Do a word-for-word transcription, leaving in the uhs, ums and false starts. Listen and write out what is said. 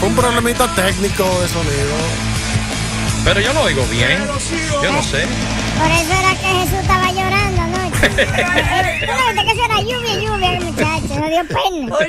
Fue un problemita técnico de sonido. Pero yo lo oigo bien. Yo no sé. Por eso era que Jesús estaba llorando anoche. ¿Tú no viste que eso era lluvia, lluvia, muchacho? No dio pena.